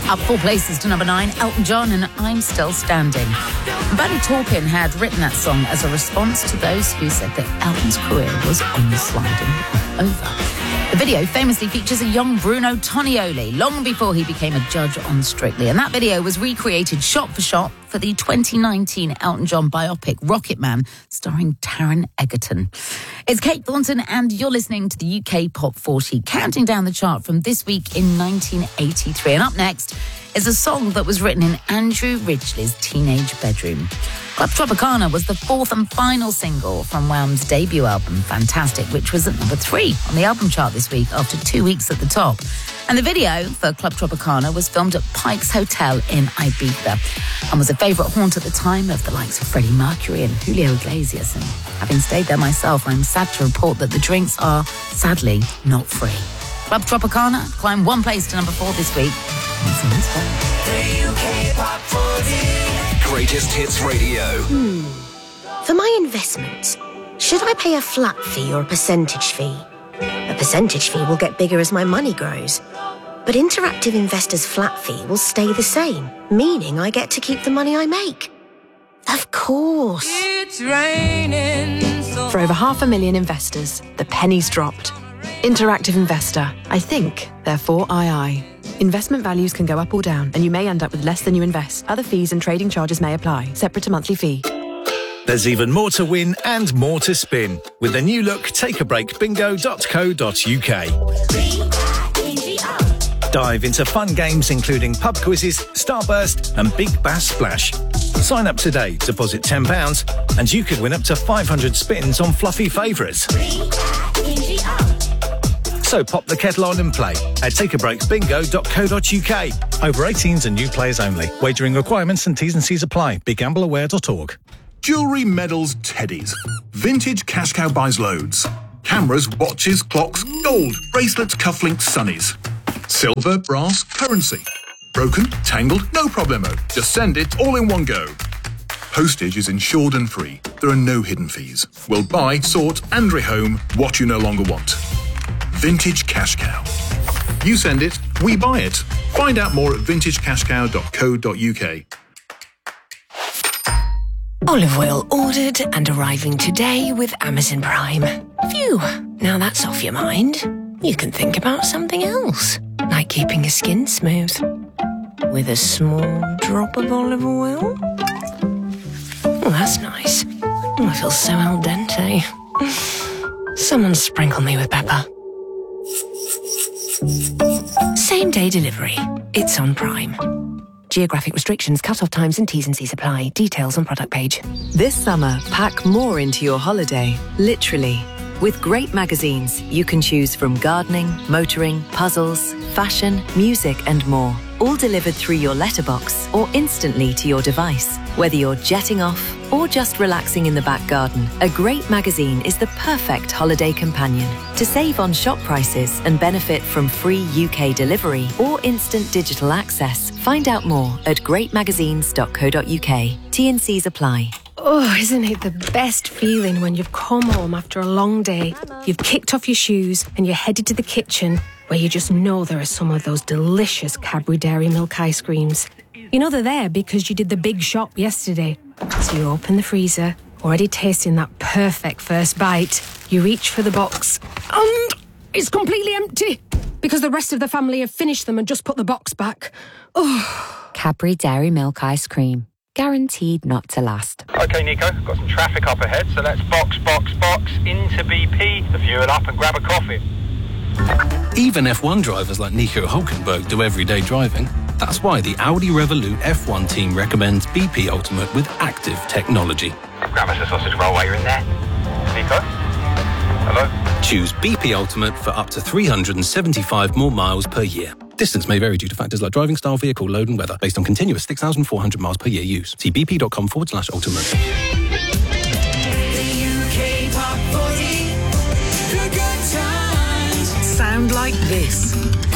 Up 4 places to number 9, Elton John and I'm Still Standing. Bernie Taupin had written that song as a response to those who said that Elton's career was on the sliding over. The video famously features a young Bruno Tonioli, long before he became a judge on Strictly. And that video was recreated shot for shot for the 2019 Elton John biopic Rocket Man, starring Taron Egerton. It's Kate Thornton, and you're listening to the UK Pop 40, counting down the chart from this week in 1983. And up next is a song that was written in Andrew Ridgeley's teenage bedroom. Club Tropicana was the 4th and final single from Wham's debut album, Fantastic, which was at number 3 on the album chart this week after 2 weeks at the top. And the video for Club Tropicana was filmed at Pike's Hotel in Ibiza and was a favourite haunt at the time of the likes of Freddie Mercury and Julio Iglesias. And having stayed there myself, I'm sad to report that the drinks are, sadly, not free. Club Tropicana climbed 1 place to number 4 this week. It's in this one. The UK Pop 40. Greatest Hits Radio. For my investments, should I pay a flat fee or a percentage fee? A percentage fee will get bigger as my money grows. But Interactive Investor's flat fee will stay the same, meaning I get to keep the money I make. Of course. It's raining. For over 500,000 investors, the penny's dropped. Interactive Investor. I think, therefore II. Investment values can go up or down, and you may end up with less than you invest. Other fees and trading charges may apply, separate to monthly fee. There's even more to win and more to spin with the new look takeabreakbingo.co.uk. Dive into fun games including pub quizzes, Starburst and Big Bass Splash. Sign up today, deposit £10 and you could win up to 500 spins on fluffy favourites. So pop the kettle on and play at takeabreakbingo.co.uk. Over 18s and new players only. Wagering requirements and T's and C's apply. BeGambleAware.org. Jewellery, medals, teddies. Vintage Cash Cow buys loads. Cameras, watches, clocks, gold, bracelets, cufflinks, sunnies. Silver, brass, currency. Broken, tangled, no problemo. Just send it all in one go. Postage is insured and free. There are no hidden fees. We'll buy, sort and rehome what you no longer want. Vintage Cash Cow. You send it, we buy it. Find out more at vintagecashcow.co.uk. Olive oil ordered and arriving today with Amazon Prime. Phew, now that's off your mind. You can think about something else, like keeping your skin smooth. With a small drop of olive oil. Oh, that's nice. Oh, I feel so al dente. Someone sprinkle me with pepper. Same day delivery. It's on Prime. Geographic restrictions, cut-off times and T's and C's apply. Details on product page. This summer, pack more into your holiday, literally. With great magazines, you can choose from gardening, motoring, puzzles, fashion, music and more. All delivered through your letterbox or instantly to your device. Whether you're jetting off or just relaxing in the back garden, a great magazine is the perfect holiday companion. To save on shop prices and benefit from free UK delivery or instant digital access, find out more at greatmagazines.co.uk. T&Cs apply. Oh, isn't it the best feeling when you've come home after a long day, you've kicked off your shoes and you're headed to the kitchen where you just know there are some of those delicious Cadbury Dairy Milk ice creams. You know they're there because you did the big shop yesterday. So you open the freezer, already tasting that perfect first bite. You reach for the box and it's completely empty because the rest of the family have finished them and just put the box back. Oh. Cadbury Dairy Milk ice cream. Guaranteed not to last. OK, Nico, got some traffic up ahead, so let's box into BP, the fuel up and grab a coffee. Even F1 drivers like Nico Hülkenberg do everyday driving. That's why the Audi Revolut F1 team recommends BP Ultimate with active technology. Grab us a sausage roll while you're in there. Nico? Hello? Choose BP Ultimate for up to 375 more miles per year. Distance may vary due to factors like driving style, vehicle load and weather, based on continuous 6,400 miles per year use. See bp.com/ultimate. The UK Pop 40. The good times. Sound like this.